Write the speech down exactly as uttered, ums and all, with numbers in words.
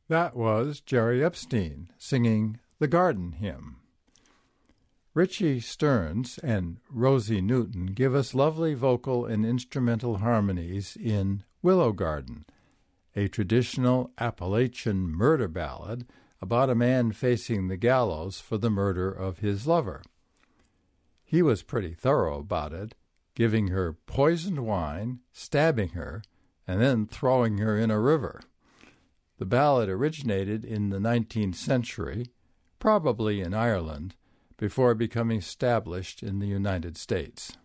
That was Jerry Epstein singing the Garden Hymn. Richie Stearns and Rosie Newton give us lovely vocal and instrumental harmonies in Willow Garden, a traditional Appalachian murder ballad about a man facing the gallows for the murder of his lover. He was pretty thorough about it, giving her poisoned wine, stabbing her, and then throwing her in a river. The ballad originated in the nineteenth century, probably in Ireland, before becoming established in the United States.